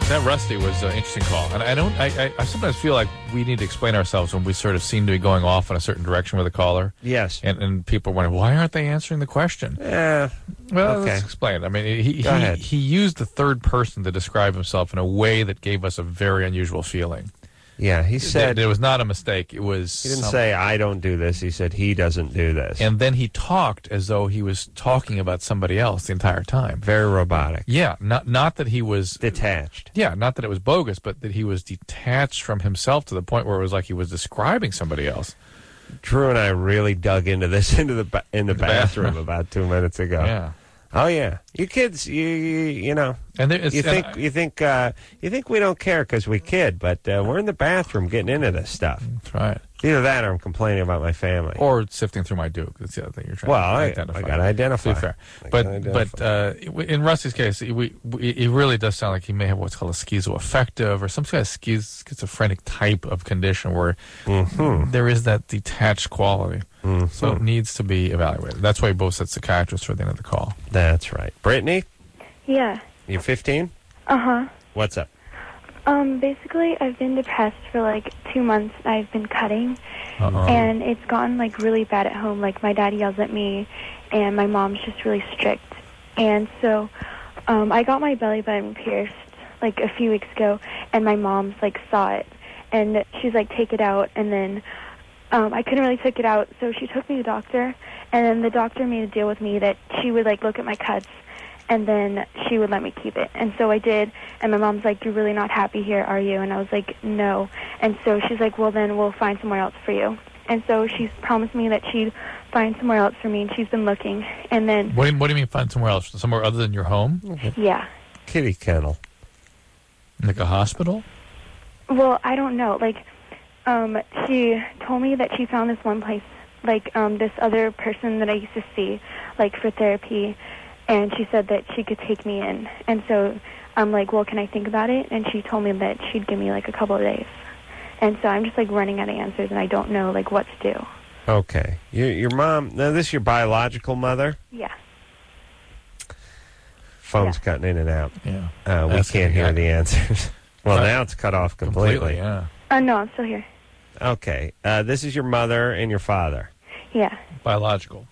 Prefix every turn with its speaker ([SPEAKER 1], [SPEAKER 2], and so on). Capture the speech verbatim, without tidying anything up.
[SPEAKER 1] That Rusty was an interesting call, and I don't. I, I, I sometimes feel like we need to explain ourselves when we sort of seem to be going off in a certain direction with a caller.
[SPEAKER 2] Yes,
[SPEAKER 1] and, and people wonder, why aren't they answering the question?
[SPEAKER 2] Yeah.
[SPEAKER 1] Well,
[SPEAKER 2] okay.
[SPEAKER 1] Let's explain. I mean, he
[SPEAKER 2] Go
[SPEAKER 1] he,
[SPEAKER 2] ahead.
[SPEAKER 1] he used the third person to describe himself in a way that gave us a very unusual feeling.
[SPEAKER 2] Yeah, he said
[SPEAKER 1] it, it was not a mistake. It was.
[SPEAKER 2] He didn't
[SPEAKER 1] some,
[SPEAKER 2] say I don't do this. He said he doesn't do this.
[SPEAKER 1] And then he talked as though he was talking about somebody else the entire time.
[SPEAKER 2] Very robotic.
[SPEAKER 1] Yeah, not not that he was
[SPEAKER 2] detached.
[SPEAKER 1] Yeah, not that it was bogus, but that he was detached from himself to the point where it was like he was describing somebody else.
[SPEAKER 2] Drew and I really dug into this into the ba- in the,
[SPEAKER 1] the
[SPEAKER 2] bathroom,
[SPEAKER 1] bathroom
[SPEAKER 2] about two minutes ago.
[SPEAKER 1] Yeah.
[SPEAKER 2] Oh yeah, you kids, you you, you know,
[SPEAKER 1] and there, it's,
[SPEAKER 2] you think
[SPEAKER 1] and I,
[SPEAKER 2] you think uh, you think we don't care because we kid, but uh, we're in the bathroom getting into this stuff.
[SPEAKER 1] That's right.
[SPEAKER 2] Either that, or I'm complaining about my family,
[SPEAKER 1] or sifting through my Duke. That's the other thing you're trying
[SPEAKER 2] well,
[SPEAKER 1] to
[SPEAKER 2] I,
[SPEAKER 1] identify.
[SPEAKER 2] I got to identify.
[SPEAKER 1] To be fair,
[SPEAKER 2] I
[SPEAKER 1] but
[SPEAKER 2] identify.
[SPEAKER 1] but uh, in Rusty's case, we, we it really does sound like he may have what's called a schizoaffective or some kind of schiz, schizophrenic type of condition where
[SPEAKER 2] mm-hmm.
[SPEAKER 1] there is that detached quality.
[SPEAKER 2] Mm-hmm.
[SPEAKER 1] So it needs to be evaluated. That's why we both said psychiatrist for the end of the call.
[SPEAKER 2] That's right. Brittany?
[SPEAKER 3] Yeah.
[SPEAKER 2] You fifteen?
[SPEAKER 3] Uh-huh.
[SPEAKER 2] What's up?
[SPEAKER 3] Um, basically, I've been depressed for, like, two months. I've been cutting,
[SPEAKER 1] Uh-oh.
[SPEAKER 3] and it's gotten, like, really bad at home. Like, my dad yells at me, and my mom's just really strict. And so um, I got my belly button pierced, like, a few weeks ago, and my mom's, like, saw it. And she's like, take it out, and then um, I couldn't really take it out, so she took me to the doctor, and then the doctor made a deal with me that she would, like, look at my cuts, and then she would let me keep it. And so I did, and my mom's like, you're really not happy here, are you? And I was like, no. And so she's like, well, then we'll find somewhere else for you. And so she's promised me that she'd find somewhere else for me, and she's been looking. And then...
[SPEAKER 1] What do you, what do you mean find somewhere else? Somewhere other than your home?
[SPEAKER 3] Yeah.
[SPEAKER 2] Kitty kennel.
[SPEAKER 1] Like a hospital?
[SPEAKER 3] Well, I don't know. Like, um, she told me that she found this one place, like, um, this other person that I used to see, like, for therapy, and she said that she could take me in. And so I'm like, well, can I think about it? And she told me that she'd give me, like, a couple of days. And so I'm just, like, running out of answers, and I don't know, like, what to do.
[SPEAKER 2] Okay. Your, your mom, now this is your biological mother?
[SPEAKER 3] Yeah.
[SPEAKER 2] Phone's
[SPEAKER 3] yeah.
[SPEAKER 2] cutting in and out.
[SPEAKER 1] Yeah.
[SPEAKER 2] Uh, we
[SPEAKER 1] That's
[SPEAKER 2] can't hear
[SPEAKER 1] exactly.
[SPEAKER 2] the answers. Well,
[SPEAKER 1] Right.
[SPEAKER 2] now it's cut off completely.
[SPEAKER 1] Completely, yeah.
[SPEAKER 3] Uh, no, I'm still here.
[SPEAKER 2] Okay. Uh, this is your mother and your father.
[SPEAKER 3] Yeah.
[SPEAKER 1] Biological.